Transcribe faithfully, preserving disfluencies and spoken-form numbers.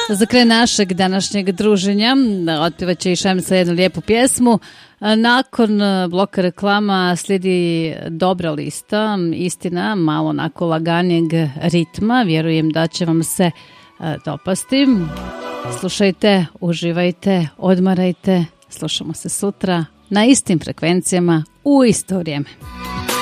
Za kraj našeg današnjeg druženja otpevaće i Šemsa jednu lijepu pjesmu. Nakon bloka reklama slijedi dobra lista, istina, malo onako laganijeg ritma. Vjerujem da će vam se dopasti. Slušajte, uživajte, odmarajte. Slušamo se sutra na istim frekvencijama u isto vrijeme.